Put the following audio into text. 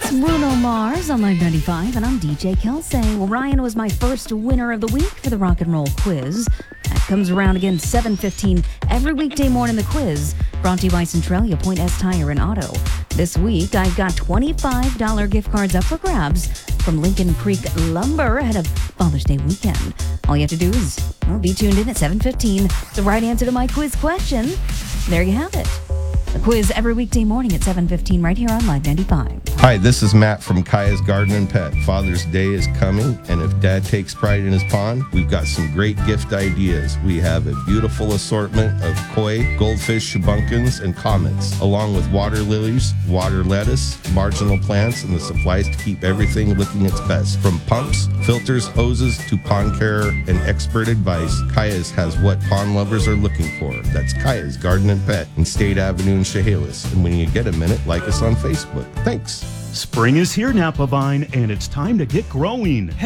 It's Bruno Mars on Live 95, and I'm DJ Kelsey. Well, Ryan was my first winner of the week for the Rock and Roll Quiz. That comes around again 7:15 every weekday morning. The quiz brought to you by Centralia Point S Tire and Auto. This week, I've got $25 gift cards up for grabs from Lincoln Creek Lumber ahead of Father's Day weekend. All you have to do is be tuned in at 7:15. The right answer to my quiz question. There you have it. The quiz every weekday morning at 7:15 right here on Live 95. Hi, this is Matt from Kaya's Garden and Pet. Father's Day is coming, and if Dad takes pride in his pond, we've got some great gift ideas. We have a beautiful assortment of koi, goldfish, shubunkins, and comets, along with water lilies, water lettuce, marginal plants, and the supplies to keep everything looking its best. From pumps, filters, hoses, to pond care and expert advice, Kaya's has what pond lovers are looking for. That's Kaya's Garden and Pet in State Avenue in Chehalis. And when you get a minute, like us on Facebook. Thanks. Spring is here, Napa Vine, and it's time to get growing.